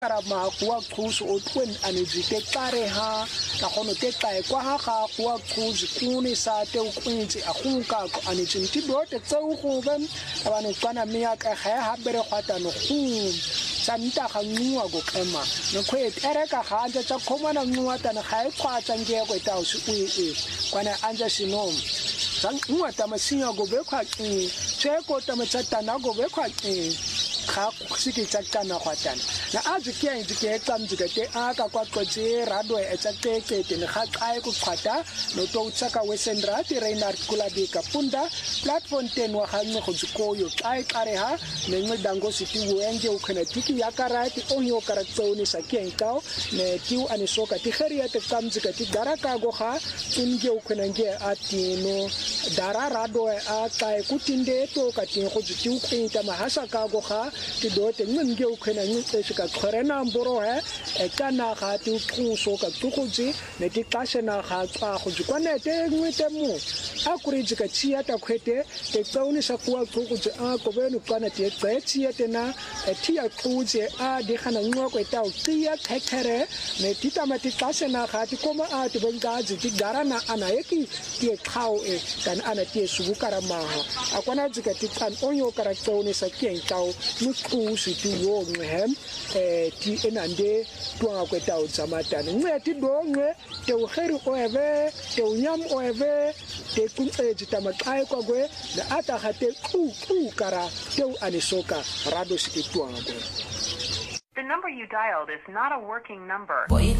karama kuwa kusu otwen anejite kare ha na kono te kai kwa ha kuwa kusu kuni sa te ukwinti akunka anejinti dote tsau kuben abanu kana miya ka ha bere kwata no khu santa khanwa go kema no kwe tere ka hanja tsa khomana nwa tana khai kwatsa nge go ta usu ui kwana anja sinom sang nwa tamasinya go be kwa tseko tamatata na go be kwa ga sike tsakana kwatana na azuke indike tsamjike aka kwaqotse rado etsakeke tene ga qae ku qhata no to tsaka wesendra ti Reinhard Kulabika punda platform 10 wa ganne go tsikoyo qae qare ha nengwe dango siti wenge u khana tiki yakarati onyo karatsoni sakenkao ne tiu anisoka ti kharia te tsamjike ti daraka go ga tinge u khana nge atino dara rado a qae ku tinde to ka tin go tiu kwinta mahasa ka go ga ti dote nge u khana nge ka khorena mboro he kana ga ti puso ka tukutsi ne ti tashena ga tsa go jikwane te ngwete mu a kuriji ka tsia ta khwete te tsauni sa kuwa tukutsi a ko benu kana ti tsetsia tena ti ya khutse a di khana ngwa ko ta u tsia khekhere ne ti tamati tashena ga ti koma a ti bengaji ti garana ana yeki ti khao kan ana ti subukara maha akwana jika ti kan onyo kara tsauni sa kenkao mu kusi ti wo nghem ti enande tuanga kweta utsamatana ngeti dongwe te uheri oeve te unyam oeve te kunje tamaqai kwagwe na ata hate ku kara te anisoka rado sikituanga. The number you dialed is not a working number.